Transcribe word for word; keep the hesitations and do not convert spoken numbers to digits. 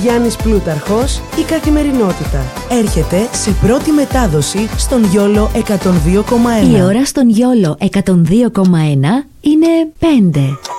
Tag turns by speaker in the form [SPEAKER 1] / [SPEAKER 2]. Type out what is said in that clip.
[SPEAKER 1] Γιάννης Πλούταρχος, η καθημερινότητα. Έρχεται σε πρώτη μετάδοση στον Γιόλο εκατόν δύο κόμμα ένα.
[SPEAKER 2] Η ώρα στον Γιόλο εκατόν δύο κόμμα ένα είναι πέντε.